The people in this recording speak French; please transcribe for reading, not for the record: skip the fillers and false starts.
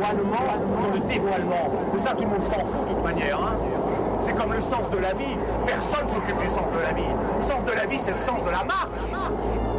l'apprivoisement dans le dévoilement. Mais ça, tout le monde s'en fout de toute manière. Hein. C'est comme le sens de la vie. Personne ne s'occupe du sens de la vie. Le sens de la vie, c'est le sens de la marche.